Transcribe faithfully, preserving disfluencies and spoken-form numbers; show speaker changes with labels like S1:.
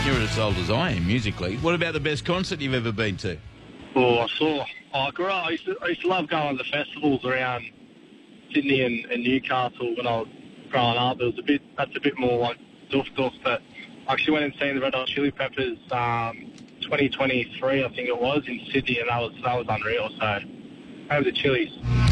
S1: You're as old as I am musically. What about the best concert you've ever been to?
S2: Oh, I saw. I grew up. I used to, I used to love going to the festivals around Sydney and, and Newcastle when I was growing up. It was a bit. That's a bit more like doof doof. But I actually went and seen the Red Hot Chili Peppers um, twenty twenty-three, I think it was, in Sydney, and that was that was unreal. So, over the Chili's.